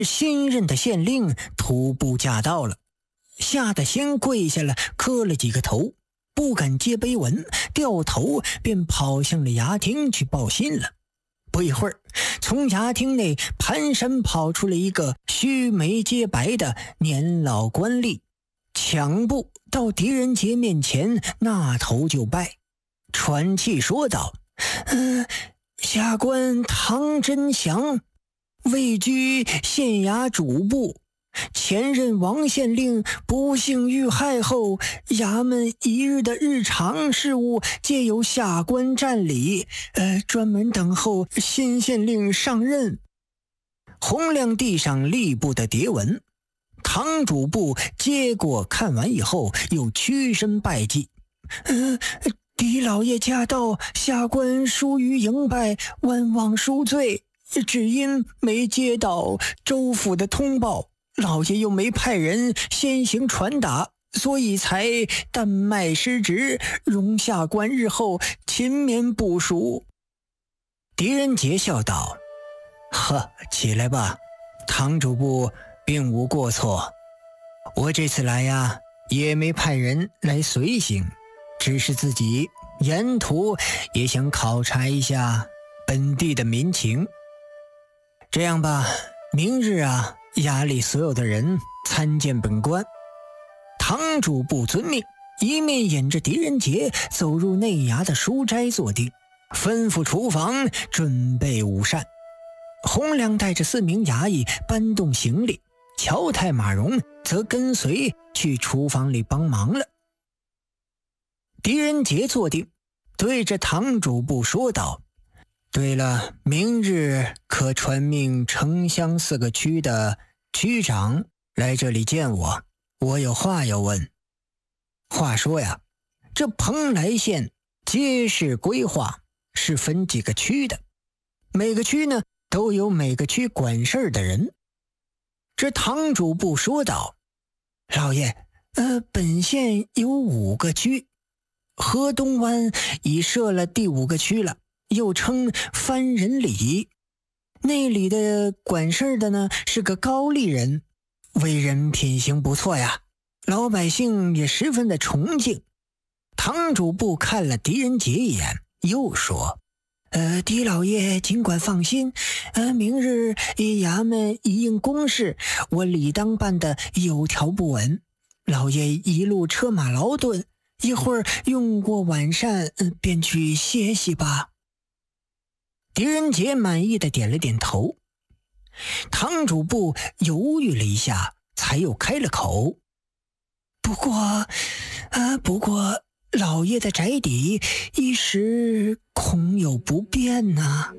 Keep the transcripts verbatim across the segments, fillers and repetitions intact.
新任的县令徒步驾到了，吓得先跪下了，磕了几个头，不敢接碑文，掉头便跑向了衙厅去报信了。不一会儿，从衙厅内蹒跚跑出了一个须眉皆白的年老官吏，抢步到狄仁杰面前，那头就拜，喘气说道：“嗯、呃，下官唐真祥，位居县衙主簿。前任王县令不幸遇害后，衙门一日的日常事务皆由下官占理，呃，专门等候新县令上任。”洪亮地上吏部的牒文，唐主簿接过看完以后，又屈身拜祭：“呃，狄老爷驾到，下官疏于迎拜，万望恕罪。只因没接到州府的通报，老爷又没派人先行传达，所以才淡卖失职，容下官日后勤勉补赎。”狄仁杰笑道：“呵，起来吧，唐主簿并无过错。我这次来呀，也没派人来随行，只是自己沿途也想考察一下本地的民情。这样吧，明日啊，衙里所有的人参见本官。”唐主簿遵命，一面引着狄仁杰走入内衙的书斋坐定，吩咐厨房准备午膳。洪亮带着四名衙役搬动行李，乔太马荣则跟随去厨房里帮忙了。狄仁杰坐定，对着唐主簿说道：“对了，明日可传命城乡四个区的区长来这里见我，我有话要问。话说呀，这蓬莱县街市规划是分几个区的，每个区呢都有每个区管事儿的人。”这唐主簿说道：“老爷，呃，本县有五个区，河东湾已设了第五个区了，又称番人里。那里的管事的呢是个高丽人，为人品行不错呀，老百姓也十分的崇敬。”唐主簿看了狄仁杰一眼，又说：“呃，狄老爷尽管放心，呃，明日衙门一应公事，我理当办得有条不紊。老爷一路车马劳顿，一会儿用过晚膳，呃，便去歇息吧。”狄仁杰满意的点了点头。唐主簿犹豫了一下，才又开了口：“不过，啊，不过老爷的宅邸一时恐有不便呐、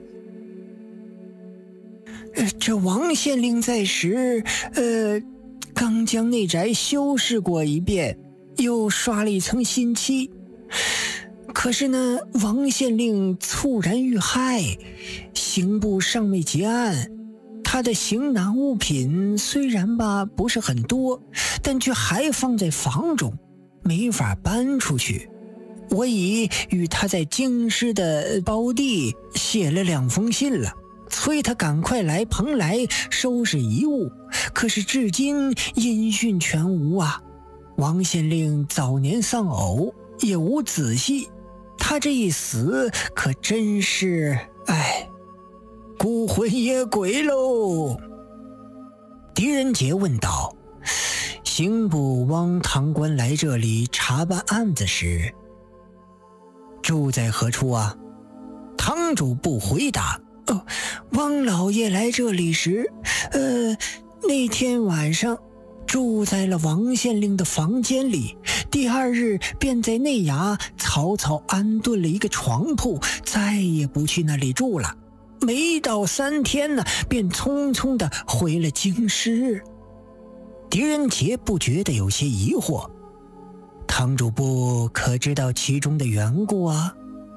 呃。这王县令在时，呃，刚将内宅修饰过一遍，又刷了一层新漆。可是呢，王县令猝然遇害，刑部尚未结案，他的行囊物品虽然吧不是很多，但却还放在房中，没法搬出去。我已与他在京师的胞弟写了两封信了，催他赶快来蓬莱收拾遗物，可是至今音讯全无啊。王县令早年丧偶，也无子息，他这一死可真是，哎，孤魂野鬼喽。狄仁杰问道：“刑部汪堂官来这里查办案子时，住在何处啊？”堂主簿回答：“哦，汪老爷来这里时，呃，那天晚上住在了王县令的房间里，第二日便在内衙草草安顿了一个床铺，再也不去那里住了。没到三天呢，便匆匆地回了京师。”狄仁杰不觉得有些疑惑：“堂主簿可知道其中的缘故啊？”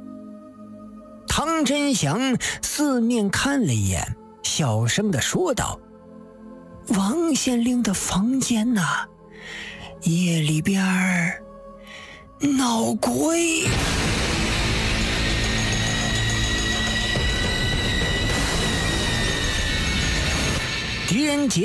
唐真祥四面看了一眼，小声地说道：“王县令的房间呐、啊，夜里边儿闹鬼。”狄人节